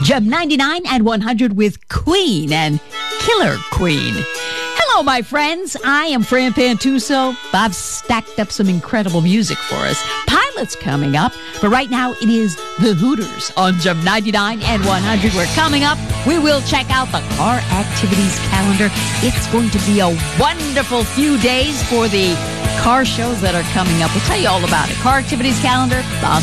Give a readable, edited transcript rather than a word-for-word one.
Gem 99 and 100 with Queen and Killer Queen. Hello, my friends. I am Fran Pantuso. I've stacked up some incredible music for us. Pilot's coming up, but right now it is the Hooters on Gem 99 and 100. We're coming up. We will check out the car activities calendar. It's going to be a wonderful few days for the car shows that are coming up. We'll tell you all about it. Car activities calendar on